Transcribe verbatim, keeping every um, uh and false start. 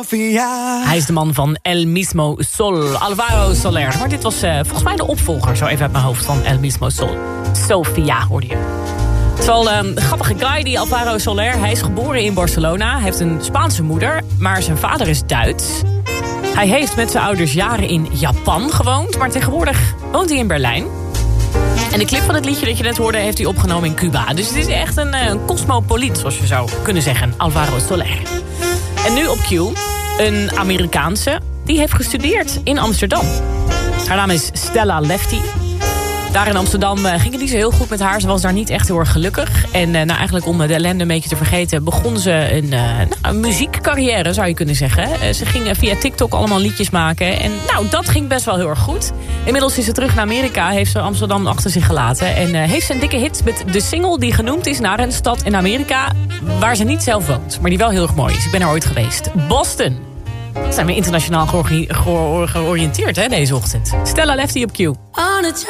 Sofia. Hij is de man van El Mismo Sol, Alvaro Soler. Maar dit was uh, volgens mij de opvolger, zo even uit mijn hoofd, van El Mismo Sol. Sofia hoorde je. Het is wel een grappige guy, die Alvaro Soler. Hij is geboren in Barcelona. Hij heeft een Spaanse moeder, maar zijn vader is Duits. Hij heeft met zijn ouders jaren in Japan gewoond, maar tegenwoordig woont hij in Berlijn. En de clip van het liedje dat je net hoorde heeft hij opgenomen in Cuba. Dus het is echt een, een cosmopoliet, zoals je zou kunnen zeggen. Alvaro Soler. En nu op Q, een Amerikaanse, die heeft gestudeerd in Amsterdam. Haar naam is Stella Lefty. Daar in Amsterdam uh, ging het niet zo heel goed met haar. Ze was daar niet echt heel erg gelukkig. En uh, nou, eigenlijk om de ellende een beetje te vergeten, begon ze een, uh, nou, een muziekcarrière, zou je kunnen zeggen. Uh, ze ging uh, via TikTok allemaal liedjes maken. En nou, dat ging best wel heel erg goed. Inmiddels is ze terug naar Amerika, heeft ze Amsterdam achter zich gelaten. En uh, heeft ze een dikke hit met de single die genoemd is naar een stad in Amerika, waar ze niet zelf woont, maar die wel heel erg mooi is. Ik ben er ooit geweest. Boston. Zijn we internationaal geori- geor- georiënteerd, hè, deze ochtend. Stella Lefty op Q.